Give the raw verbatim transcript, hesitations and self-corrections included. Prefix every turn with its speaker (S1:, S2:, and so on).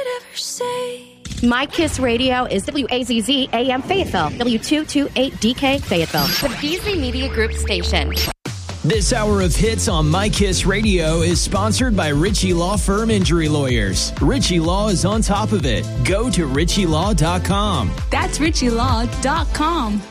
S1: could ever say.
S2: My Kiss Radio is W A Z Z A M Fayetteville, W two twenty-eight D K Fayetteville, the Beasley Media Group station.
S3: This hour of hits on My Kiss Radio is sponsored by Ritchie Law Firm Injury Lawyers. Ritchie Law is on top of it. Go to ritchie law dot com.
S4: That's ritchie law dot com.